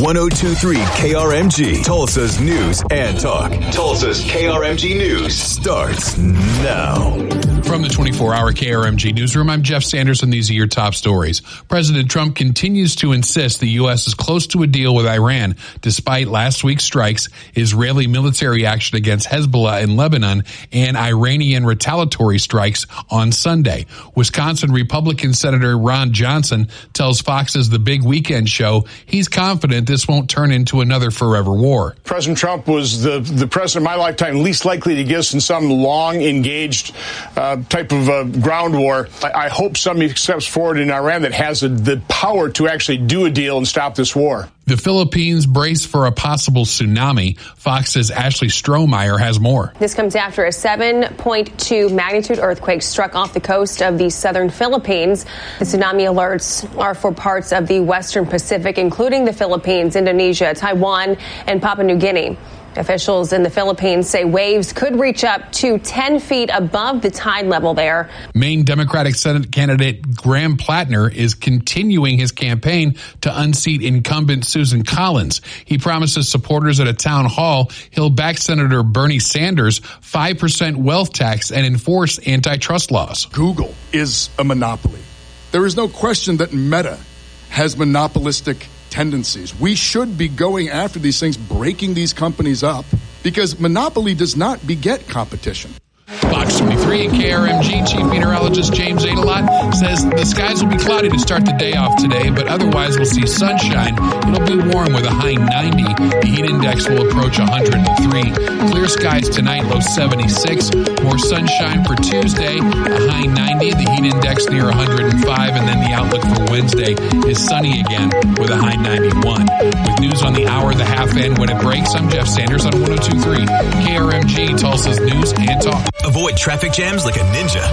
102.3 KRMG, Tulsa's news and talk. Tulsa's KRMG News starts now. From the 24-hour KRMG newsroom, I'm Jeff Sanders, and these are your top stories. President Trump continues to insist the U.S. is close to a deal with Iran, despite last week's strikes, Israeli military action against Hezbollah in Lebanon, and Iranian retaliatory strikes on Sunday. Wisconsin Republican Senator Ron Johnson tells Fox's The Big Weekend Show he's confident this won't turn into another forever war. President Trump was the president of my lifetime least likely to get us in some long engaged type of ground war. I hope somebody steps forward in Iran that has the power to actually do a deal and stop this war. The Philippines brace for a possible tsunami. Fox's Ashley Strohmeyer has more. This comes after a 7.2 magnitude earthquake struck off the coast of the southern Philippines. The tsunami alerts are for parts of the western Pacific, including the Philippines, Indonesia, Taiwan, and Papua New Guinea. Officials in the Philippines say waves could reach up to 10 feet above the tide level there. Maine Democratic Senate candidate Graham Plattner is continuing his campaign to unseat incumbent Susan Collins. He promises supporters at a town hall he'll back Senator Bernie Sanders' 5% wealth tax and enforce antitrust laws. Google is a monopoly. There is no question that Meta has monopolistic tendencies. We should be going after these things, breaking these companies up, because monopoly does not beget competition. Fox 23 and KRMG Chief Meteorologist James Adelot says the skies will be cloudy to start the day off today, but otherwise we'll see sunshine. It'll be warm with a high 90. The heat index will approach 103. Clear skies tonight, low 76. More sunshine for Tuesday, a high 90. The heat index near 105, and then the outlook for Wednesday is sunny again with a high 91. With news on the hour, the half end when it breaks, I'm Jeff Sanders on 102.3 KRMG, Tulsa's news and talk. Avoid traffic jams like a ninja.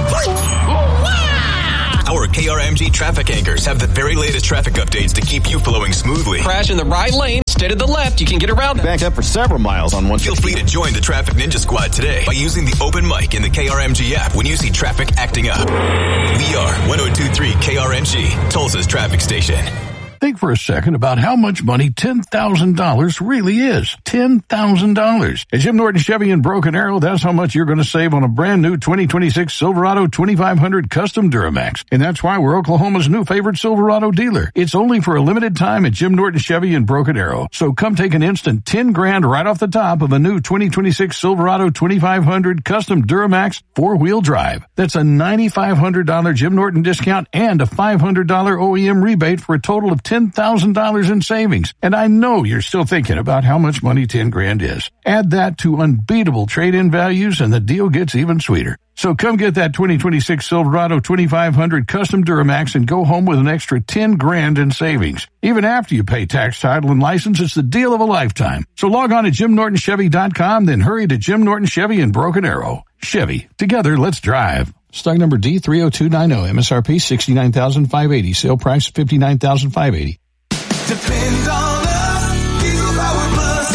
Our KRMG traffic anchors have the very latest traffic updates to keep you flowing smoothly. Crash in the right lane, stay to the left, you can get around. Backed up for several miles on one. Feel free to join the Traffic Ninja Squad today by using the open mic in the KRMG app when you see traffic acting up. We are 102.3 KRMG, Tulsa's traffic station. Think for a second about how much money $10,000 really is. $10,000. At Jim Norton Chevy in Broken Arrow, that's how much you're going to save on a brand new 2026 Silverado 2500 Custom Duramax. And that's why we're Oklahoma's new favorite Silverado dealer. It's only for a limited time at Jim Norton Chevy in Broken Arrow. So come take an instant $10,000 right off the top of a new 2026 Silverado 2500 Custom Duramax 4-wheel drive. That's a $9,500 Jim Norton discount and a $500 OEM rebate for a total of $10,000 in savings. And I know you're still thinking about how much money $10,000 is. Add that to unbeatable trade-in values and the deal gets even sweeter. So come get that 2026 Silverado 2500 Custom Duramax and go home with an extra $10,000 in savings. Even after you pay tax, title, and license, it's the deal of a lifetime. So log on to JimNortonChevy.com, then hurry to Jim Norton Chevy in Broken Arrow. Chevy. Together, let's drive. Stock number D30290, MSRP $69,580, sale price $59,580. Depend on us, Diesel Power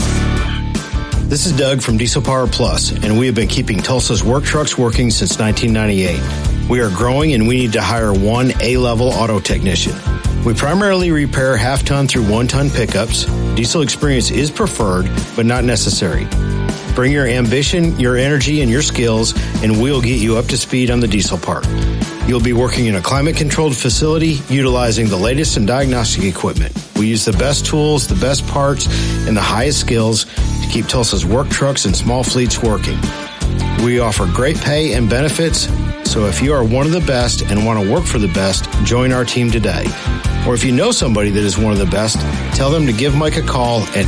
Plus. This is Doug from Diesel Power Plus, and we have been keeping Tulsa's work trucks working since 1998. We are growing and we need to hire one A-level auto technician. We primarily repair half-ton through 1-ton pickups. Diesel experience is preferred, but not necessary. Bring your ambition, your energy, and your skills, and we'll get you up to speed on the diesel part. You'll be working in a climate-controlled facility utilizing the latest in diagnostic equipment. We use the best tools, the best parts, and the highest skills to keep Tulsa's work trucks and small fleets working. We offer great pay and benefits, so if you are one of the best and want to work for the best, join our team today. Or if you know somebody that is one of the best, tell them to give Mike a call at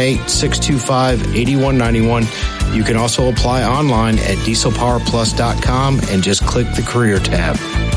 918-625-8191. You can also apply online at dieselpowerplus.com and just click the career tab.